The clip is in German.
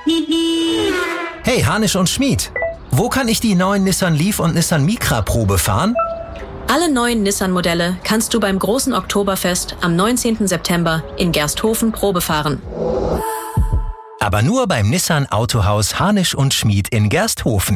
Hey, Hanisch und Schmid, wo kann ich die neuen Nissan Leaf und Nissan Micra Probe fahren? Alle neuen Nissan-Modelle kannst du beim großen Oktoberfest am 19. September in Gersthofen Probe fahren. Aber nur beim Nissan Autohaus Hanisch und Schmid in Gersthofen.